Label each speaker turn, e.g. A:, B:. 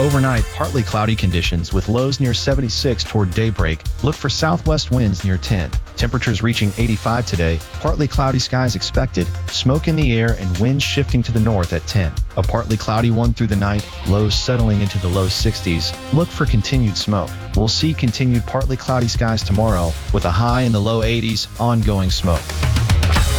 A: Overnight, partly cloudy conditions with lows near 76 toward daybreak. Look for southwest winds near 10. Temperatures reaching 85 today. Partly cloudy skies expected. Smoke in the air and winds shifting to the north at 10. A partly cloudy one through the night. Lows settling into the low 60s. Look for continued smoke. We'll see continued partly cloudy skies tomorrow with a high in the low 80s. Ongoing smoke.